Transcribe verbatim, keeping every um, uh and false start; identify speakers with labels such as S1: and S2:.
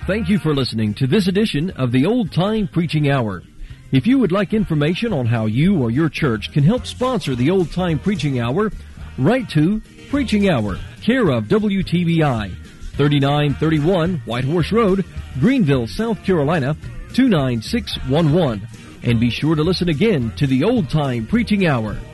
S1: Thank you for listening to this edition of the Old Time Preaching Hour. If you would like information on how you or your church can help sponsor the Old Time Preaching Hour, write to Preaching Hour, care of W T B I, thirty-nine thirty-one White Horse Road, Greenville, South Carolina, two nine six one one. And be sure to listen again to the Old Time Preaching Hour.